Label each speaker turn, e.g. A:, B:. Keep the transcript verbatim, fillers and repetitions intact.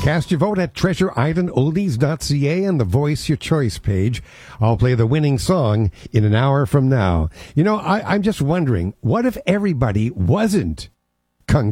A: Cast your vote at treasure island oldies dot c a and the Voice Your Choice page. I'll play the winning song in an hour from now. You know, I, I'm just wondering, what if everybody wasn't Kung